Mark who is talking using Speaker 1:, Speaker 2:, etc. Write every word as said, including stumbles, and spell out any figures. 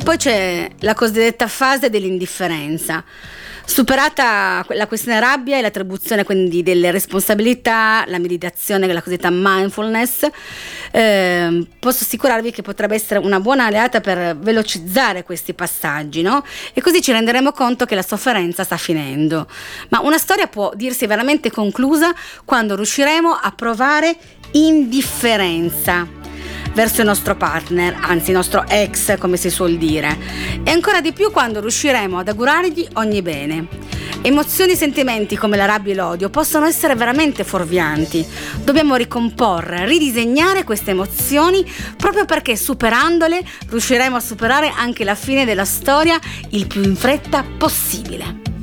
Speaker 1: Poi c'è la cosiddetta fase dell'indifferenza. Superata la questione rabbia e l'attribuzione quindi delle responsabilità, la meditazione, la cosiddetta mindfulness, eh, posso assicurarvi che potrebbe essere una buona alleata per velocizzare questi passaggi, no? E così ci renderemo conto che la sofferenza sta finendo. Ma una storia può dirsi veramente conclusa quando riusciremo a provare indifferenza verso il nostro partner, anzi il nostro ex, come si suol dire, e ancora di più quando riusciremo ad augurargli ogni bene. Emozioni e sentimenti come la rabbia e l'odio possono essere veramente fuorvianti. Dobbiamo ricomporre, ridisegnare queste emozioni proprio perché superandole riusciremo a superare anche la fine della storia il più in fretta possibile.